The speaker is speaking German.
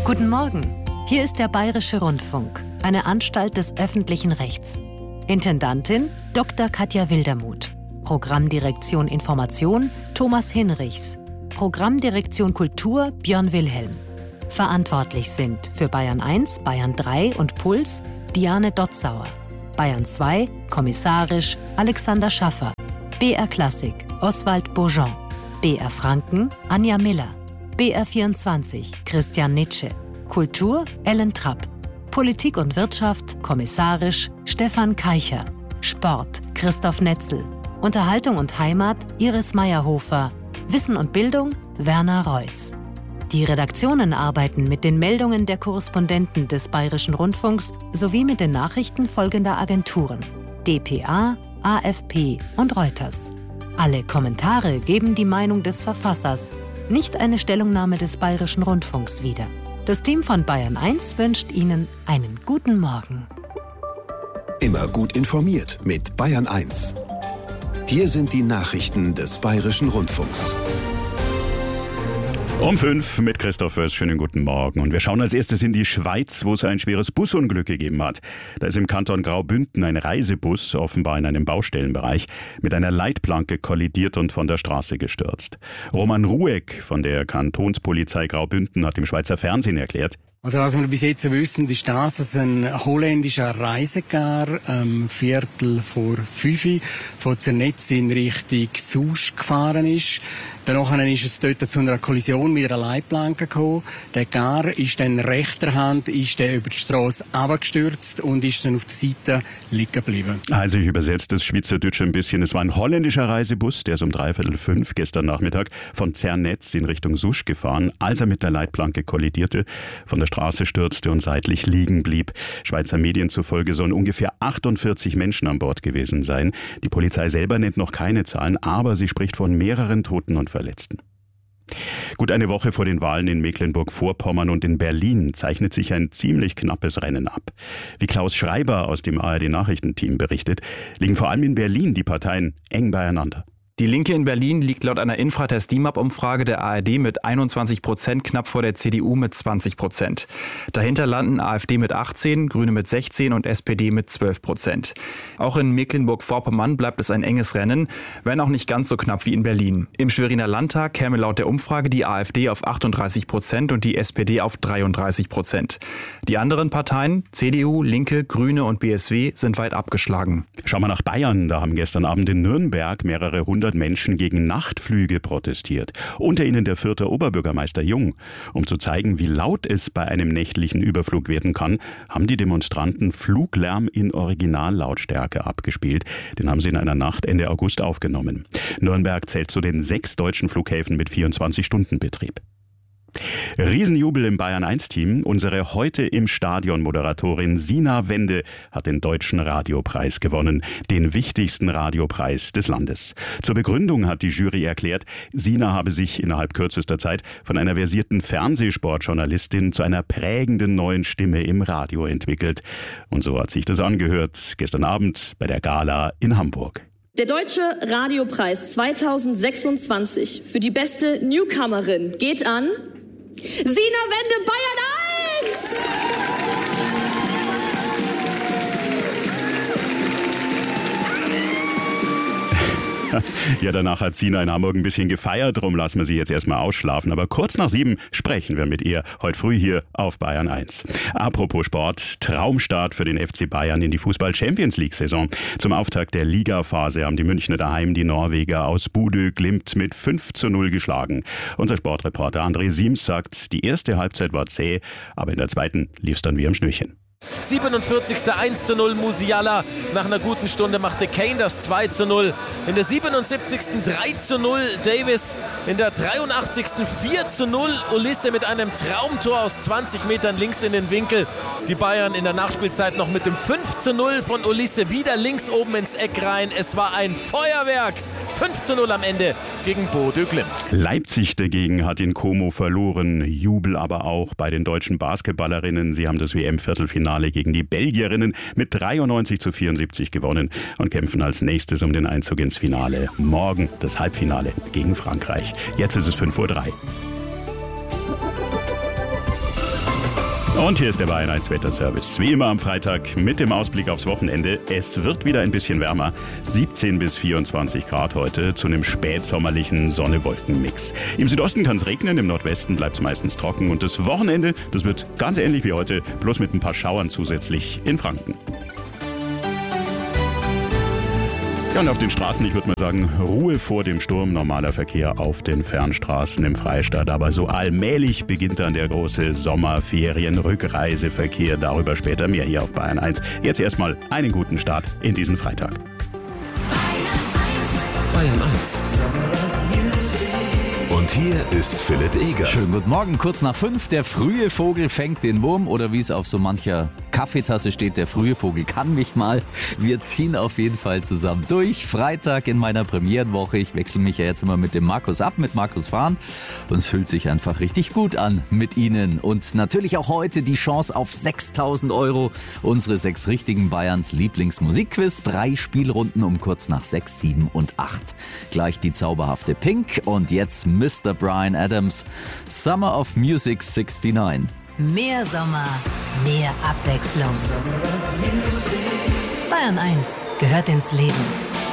Guten Morgen, hier ist der Bayerische Rundfunk, eine Anstalt des öffentlichen Rechts. Intendantin Dr. Katja Wildermuth. Programmdirektion Information Thomas Hinrichs. Programmdirektion Kultur Björn Wilhelm. Verantwortlich sind für Bayern 1, Bayern 3 und Puls Diane Dotzauer. Bayern 2, kommissarisch Alexander Schaffer. BR Klassik Oswald Bourgeon. BR Franken Anja Miller. BR24 Christian Nitsche. Kultur Ellen Trapp. Politik und Wirtschaft kommissarisch Stefan Keicher. Sport Christoph Netzel. Unterhaltung und Heimat Iris Meyerhofer. Wissen und Bildung Werner Reuss. Die Redaktionen arbeiten mit den Meldungen der Korrespondenten des Bayerischen Rundfunks sowie mit den Nachrichten folgender Agenturen: dpa, AFP und Reuters. Alle Kommentare geben die Meinung des Verfassers, nicht eine Stellungnahme des Bayerischen Rundfunks wieder. Das Team von Bayern 1 wünscht Ihnen einen guten Morgen. Immer gut informiert mit Bayern 1. Hier sind die Nachrichten des Bayerischen Rundfunks. Um 5 mit Christoph Föß. Schönen guten Morgen. Und wir schauen als erstes in die Schweiz, wo es ein schweres Busunglück gegeben hat. Da ist im Kanton Graubünden ein Reisebus, offenbar in einem Baustellenbereich, mit einer Leitplanke kollidiert und von der Straße gestürzt. Roman Rueck von der Kantonspolizei Graubünden hat dem Schweizer Fernsehen erklärt: Also was wir bis jetzt wissen, ist das, dass ein holländischer Reisegar Viertel vor 5 von Zernetz in Richtung Susch gefahren ist. Danach ist es dort zu einer Kollision mit einer Leitplanke gekommen. Der Gar ist dann rechter Hand über die Strasse runtergestürzt und ist dann auf der Seite liegen geblieben. Also ich übersetze das Schweizerdeutsche ein bisschen. Es war ein holländischer Reisebus, der ist um 3:45 gestern Nachmittag von Zernetz in Richtung Susch gefahren, als er mit der Leitplanke kollidierte, von der Straße stürzte und seitlich liegen blieb. Schweizer Medien zufolge sollen ungefähr 48 Menschen an Bord gewesen sein. Die Polizei selber nennt noch keine Zahlen, aber sie spricht von mehreren Toten und Verletzten. Gut eine Woche vor den Wahlen in Mecklenburg-Vorpommern und in Berlin zeichnet sich ein ziemlich knappes Rennen ab. Wie Klaus Schreiber aus dem ARD-Nachrichtenteam berichtet, liegen vor allem in Berlin die Parteien eng beieinander. Die Linke in Berlin liegt laut einer Infratest-DIMAP-Umfrage der ARD mit 21% knapp vor der CDU mit 20%. Dahinter landen AfD mit 18%, Grüne mit 16% und SPD mit 12%. Auch in Mecklenburg-Vorpommern bleibt es ein enges Rennen, wenn auch nicht ganz so knapp wie in Berlin. Im Schweriner Landtag käme laut der Umfrage die AfD auf 38% und die SPD auf 33%. Die anderen Parteien, CDU, Linke, Grüne und BSW, sind weit abgeschlagen. Schauen wir nach Bayern. Da haben gestern Abend in Nürnberg mehrere hundert Menschen gegen Nachtflüge protestiert. Unter ihnen der Fürther Oberbürgermeister Jung. Um zu zeigen, wie laut es bei einem nächtlichen Überflug werden kann, haben die Demonstranten Fluglärm in Originallautstärke abgespielt. Den haben sie in einer Nacht Ende August aufgenommen. Nürnberg zählt zu den 6 deutschen Flughäfen mit 24-Stunden-Betrieb. Riesenjubel im Bayern-1-Team. Unsere heute im Stadion-Moderatorin Sina Wende hat den Deutschen Radiopreis gewonnen, den wichtigsten Radiopreis des Landes. Zur Begründung hat die Jury erklärt, Sina habe sich innerhalb kürzester Zeit von einer versierten Fernsehsportjournalistin zu einer prägenden neuen Stimme im Radio entwickelt. Und so hat sich das angehört gestern Abend bei der Gala in Hamburg. Der Deutsche Radiopreis 2026 für die beste Newcomerin geht an Sina Wende, Bayern 1! Ja, danach hat Sina in Hamburg ein bisschen gefeiert, darum lassen wir sie jetzt erstmal ausschlafen. Aber kurz nach 7 sprechen wir mit ihr, heute früh hier auf Bayern 1. Apropos Sport, Traumstart für den FC Bayern in die Fußball-Champions-League-Saison. Zum Auftakt der Ligaphase haben die Münchner daheim die Norweger aus Bodø Glimt mit 5:0 geschlagen. Unser Sportreporter André Siems sagt, die erste Halbzeit war zäh, aber in der zweiten lief es dann wie am Schnürchen. 47. 1:0 Musiala. Nach einer guten Stunde machte Kane das 2:0. In der 77. 3:0 Davis. In der 83. 4:0 Ulisse mit einem Traumtor aus 20 Metern links in den Winkel. Die Bayern in der Nachspielzeit noch mit dem 5:0 von Ulisse wieder links oben ins Eck rein. Es war ein Feuerwerk. 5:0 am Ende gegen Bodø Glimt. Leipzig dagegen hat in Como verloren. Jubel aber auch bei den deutschen Basketballerinnen. Sie haben das WM-Viertelfinale gegen die Belgierinnen mit 93:74 gewonnen und kämpfen als nächstes um den Einzug ins Finale. Morgen das Halbfinale gegen Frankreich. Jetzt ist es 5:03 Uhr. Und hier ist der Bayern 1 Wetterservice. Wie immer am Freitag mit dem Ausblick aufs Wochenende. Es wird wieder ein bisschen wärmer. 17 bis 24 Grad heute zu einem spätsommerlichen Sonne-Wolken-Mix. Im Südosten kann es regnen, im Nordwesten bleibt es meistens trocken. Und das Wochenende, das wird ganz ähnlich wie heute, bloß mit ein paar Schauern zusätzlich in Franken. Ja, und auf den Straßen, ich würde mal sagen, Ruhe vor dem Sturm, normaler Verkehr auf den Fernstraßen im Freistaat. Aber so allmählich beginnt dann der große Sommerferien-Rückreiseverkehr. Darüber später mehr hier auf Bayern 1. Jetzt erstmal einen guten Start in diesen Freitag. Bayern 1. Und hier ist Philipp Eger. Schönen guten Morgen, kurz nach 5. Der frühe Vogel fängt den Wurm oder wie es auf so mancher Kaffeetasse steht, der frühe Vogel kann mich mal. Wir ziehen auf jeden Fall zusammen durch. Freitag in meiner Premierenwoche. Ich wechsle mich ja jetzt immer mit dem Markus ab, mit Markus Fahren. Und es fühlt sich einfach richtig gut an mit Ihnen. Und natürlich auch heute die Chance auf 6.000 €. Unsere 6 richtigen Bayerns Lieblingsmusikquiz. 3 Spielrunden um kurz nach 6, 7 und 8. Gleich die zauberhafte Pink. Und jetzt Mr. Bryan Adams, Summer of Music 69. Mehr Sommer, mehr Abwechslung. Bayern 1 gehört ins Leben.